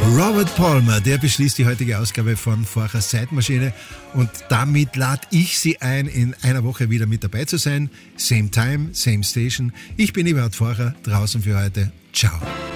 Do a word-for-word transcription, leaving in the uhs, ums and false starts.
Robert Palmer, der beschließt die heutige Ausgabe von Forchers Zeitmaschine und damit lade ich Sie ein, in einer Woche wieder mit dabei zu sein. Same time, same station. Ich bin Eberhard Forcher, draußen für heute. Ciao.